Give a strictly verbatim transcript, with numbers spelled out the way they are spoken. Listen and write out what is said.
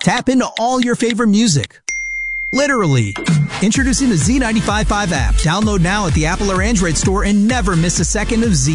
Tap into all your favorite music. Literally. Introducing the Z ninety-five point five app. Download now at the Apple or Android store and never miss a second of Z.